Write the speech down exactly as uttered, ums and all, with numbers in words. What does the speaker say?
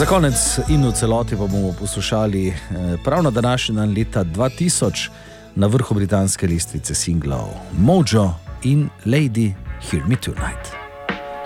Za konec in v celoti pa bomo poslušali prav na današnji dan leta dva tisoč na vrhu britanske listvice singlov Mojo in Lady Hear Me Tonight.